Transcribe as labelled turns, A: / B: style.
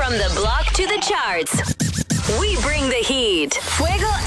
A: From the block to the charts, we bring the heat. Fuego